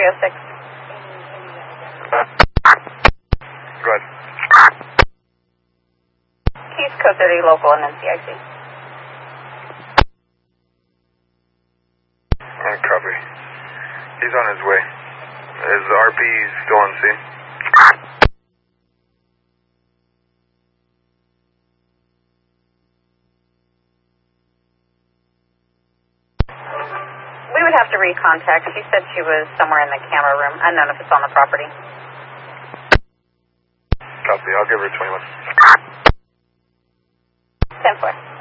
306. Go ahead. Keys code 30 local and NCIC. Copy. He's on his way. Is the RP still on scene? We would have to recontact. She said she was somewhere in the camera room. Unknown if it's on the property. Copy. I'll give her 21. 10-4.